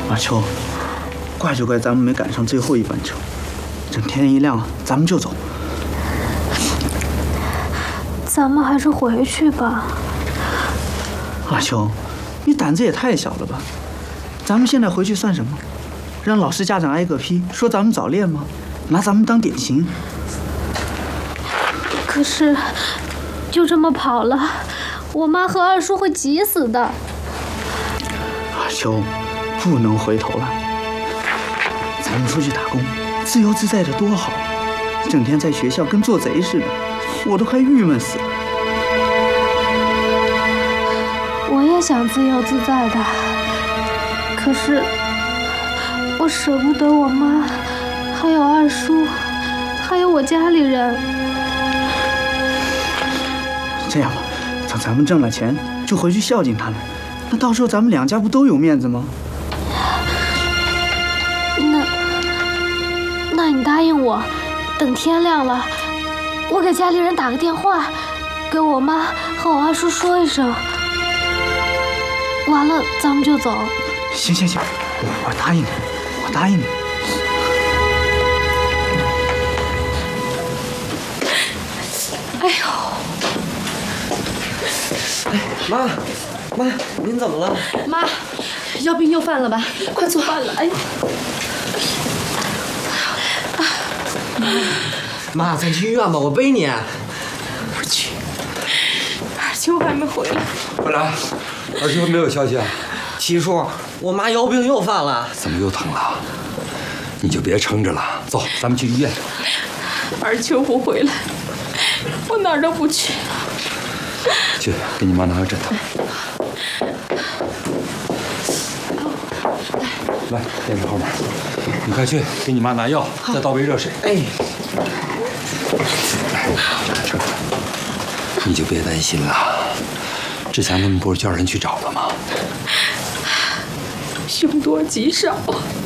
阿秋，怪就怪咱们没赶上最后一班车，等天一亮咱们就走。 咱们还是回去吧。 阿秋，你胆子也太小了吧？咱们现在回去算什么？让老师家长挨个批，说咱们早恋吗？拿咱们当典型？ 可是，就这么跑了，我妈和二叔会急死的。 阿秋，不能回头了。咱们出去打工，自由自在的多好，整天在学校跟做贼似的，我都快郁闷死了。 我也想自由自在的，可是我舍不得我妈，还有二叔，还有我家里人。 这样吧，等咱们挣了钱，就回去孝敬他们。那到时候咱们两家不都有面子吗？ 那你答应我，等天亮了，我给家里人打个电话，给我妈和我二叔说一声，完了咱们就走。 行，我答应你，我答应你。 哎呦！哎，妈，您怎么了？ 妈，腰病又犯了吧？快坐。犯了！哎呀！ 妈，咱去医院吧，我背你。 不去，二秋还没回来。 回来，二秋没有消息啊？ 七叔，我妈腰病又犯了。 怎么又疼了？你就别撑着了，走，咱们去医院。 二秋不回来，我哪儿都不去。 去，给你妈拿个枕头。来，电视后面。你快去给你妈拿药，再倒杯热水。 哎， 这个，你就别担心了。志强他们不是叫人去找了吗？ 凶多吉少。